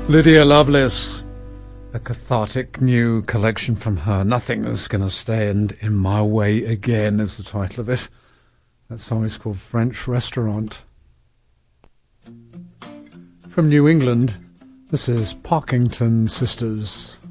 Lydia Lovelace, a cathartic new collection from her. Nothing is going to stand in my way again is the title of it. That song is called French Restaurant. From New England, this is Parkington Sisters.